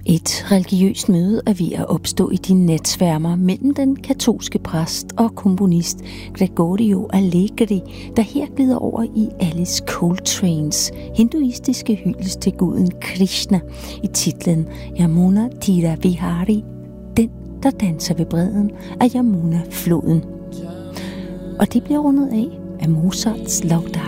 Et religiøst møde er ved at opstå i de natsværmer mellem den katolske præst og komponist Gregorio Allegri, der her glider over i Alice Coltranes hinduistiske hyldest til guden Krishna i titlen Yamuna Tira Vihari, den der danser ved bredden af Yamuna-floden. Og det bliver rundet af Mozarts Laudate.